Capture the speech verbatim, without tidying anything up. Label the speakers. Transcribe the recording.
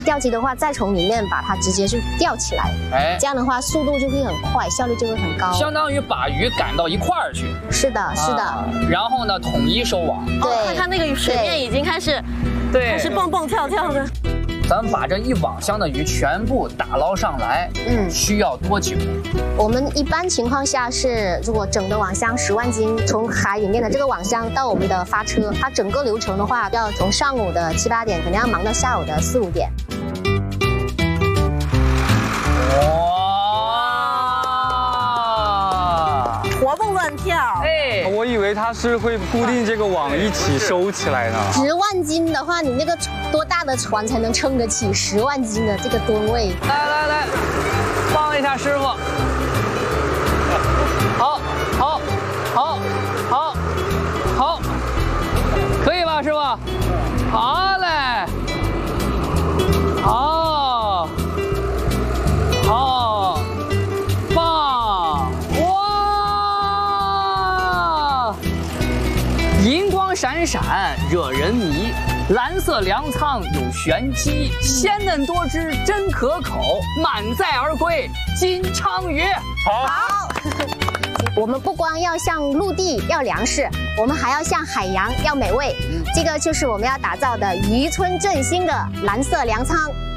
Speaker 1: 钓机的话，再从里面把它直接就钓起来，哎，这样的话速度就会很快，效率就会很高。
Speaker 2: 相当于把鱼赶到一块儿去。
Speaker 1: 是的，是的。
Speaker 2: 啊、然后呢，统一收网。
Speaker 3: 对，看看那个水面已经开始，对，开始蹦蹦跳跳的。
Speaker 2: 咱们把这一网箱的鱼全部打捞上来，嗯，需要多久？
Speaker 1: 我们一般情况下是，如果整个网箱十万斤，从海里面的这个网箱到我们的发车，它整个流程的话，要从上午的七八点，可能要忙到下午的四五点。
Speaker 3: 哇！活蹦乱跳。
Speaker 4: 哎，我以为它是会固定这个网一起收起来呢。
Speaker 1: 十万斤的话，你那个多大的船才能撑得起十万斤的这个吨位？
Speaker 2: 来来来，帮一下师傅。好，好，好，好，好，可以吧，师傅？好嘞，好，好，棒！哇，银光闪闪，惹人迷。蓝色粮仓有玄机，鲜嫩多汁真可口，满载而归金鲳鱼。
Speaker 1: 好。好我们不光要像陆地要粮食，我们还要像海洋要美味。这个就是我们要打造的渔村振兴的蓝色粮仓。